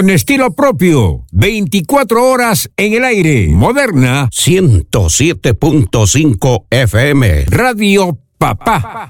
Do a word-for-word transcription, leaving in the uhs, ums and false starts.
con estilo propio. veinticuatro horas en el aire. Moderna ciento siete punto cinco F M. Radio Papá.